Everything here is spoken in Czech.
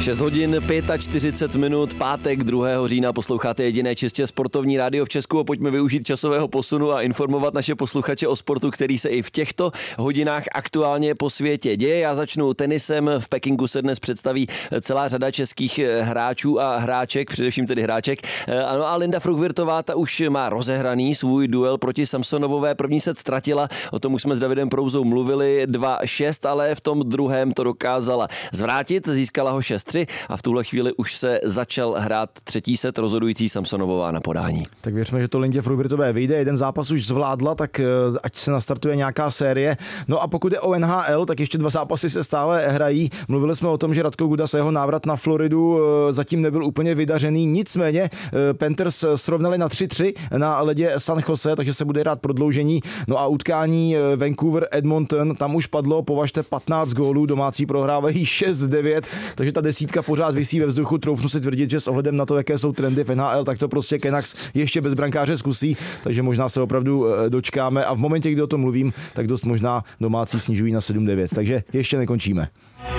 6 hodin 45 minut, pátek 2. října, posloucháte jediné čistě sportovní rádio v Česku a pojďme využít časového posunu a informovat naše posluchače o sportu, který se i v těchto hodinách aktuálně po světě děje. Já začnu tenisem. V Pekingu se dnes představí celá řada českých hráčů a hráček, především tedy hráček. Ano, a Linda Fruhvirtová, ta už má rozehraný svůj duel proti Samsonovové. První set ztratila, o tom už jsme s Davidem Prouzou mluvili, 2-6, ale v tom druhém to dokázala zvrátit, získala ho 6-3 a v tuhle chvíli už se začal hrát třetí set, rozhodující Samsonovová na podání. Tak věřme, že to Lindě Fruhvirtové vyjde, jeden zápas už zvládla, tak ať se nastartuje nějaká série. No a pokud je o NHL, tak ještě 2 zápasy se stále hrají. Mluvili jsme o tom, že Radko Gudas jeho návrat na Floridu zatím nebyl úplně vydařený, nicméně Panthers srovnali na 3-3 na ledě San Jose, takže se bude hrát prodloužení. No a utkání Vancouver-Edmonton, tam už padlo, považte 15 gólů, domácí prohrávají 6-9, takže ta desítka pořád visí ve vzduchu. Troufnu si tvrdit, že s ohledem na to, jaké jsou trendy v NHL, tak to prostě Canucks ještě bez brankáře zkusí, takže možná se opravdu dočkáme a v momentě, kdy o tom mluvím, tak dost možná domácí snižují na 7-9, takže ještě nekončíme.